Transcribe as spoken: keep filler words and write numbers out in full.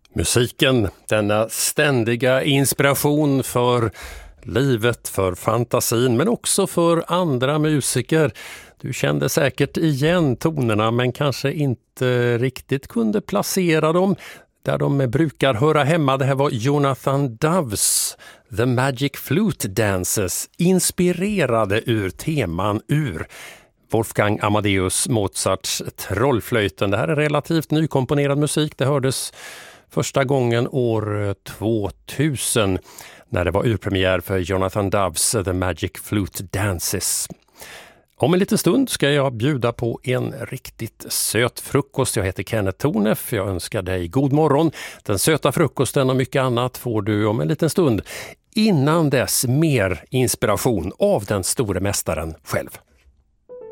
Musiken, denna ständiga inspiration för livet, för fantasin, men också för andra musiker. Du kände säkert igen tonerna men kanske inte riktigt kunde placera dem där de brukar höra hemma. Det här var Jonathan Doves The Magic Flute Dances, inspirerade ur teman ur Wolfgang Amadeus Mozarts Trollflöjten. Det här är relativt nykomponerad musik. Det hördes första gången år tvåtusen när det var urpremiär för Jonathan Doves The Magic Flute Dances. Om en liten stund ska jag bjuda på en riktigt söt frukost. Jag heter Kenneth Tornef. Jag önskar dig god morgon. Den söta frukosten och mycket annat får du om en liten stund. Innan dess mer inspiration av den store mästaren själv.